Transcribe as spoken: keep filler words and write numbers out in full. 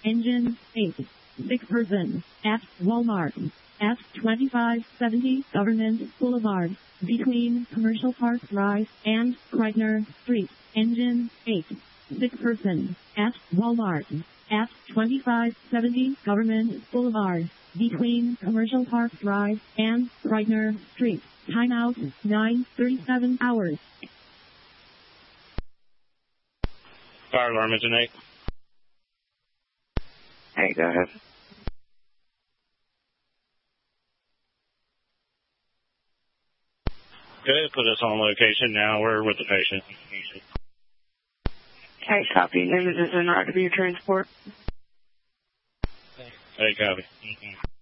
Engine eight. Sick person. At Walmart. At twenty-five seventy Government Boulevard. Between Commercial Park Drive and Kreitner Street. Engine eight. Sick person. At Walmart. At twenty-five seventy Government Boulevard. Between Commercial Park Drive and Kreitner Street. Timeout nine thirty-seven hours. Fire alarm engine eight. Hey, go ahead. Good, put us on location now. We're with the patient. Hey, copy. Name is in R W Transport. Hey, copy.